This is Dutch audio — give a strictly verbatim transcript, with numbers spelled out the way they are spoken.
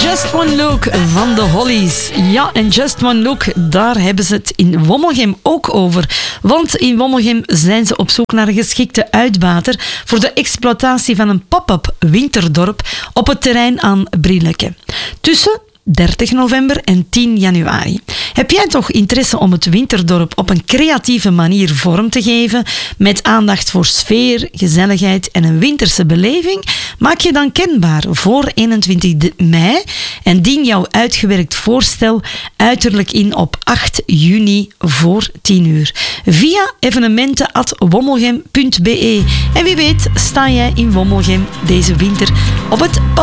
Just One Look van de Hollies. Ja, en Just One Look, daar hebben ze het in Wommelgem ook over. Want in Wommelgem zijn ze op zoek naar een geschikte uitbater voor de exploitatie van een pop-up winterdorp op het terrein aan Brieleke. Tussen dertig november en tien januari. Heb jij toch interesse om het winterdorp op een creatieve manier vorm te geven, met aandacht voor sfeer, gezelligheid en een winterse beleving? Maak je dan kenbaar voor eenentwintig mei en dien jouw uitgewerkt voorstel uiterlijk in op acht juni voor tien uur. Via evenementen at wommelgem punt be. En wie weet sta jij in Wommelgem deze winter op het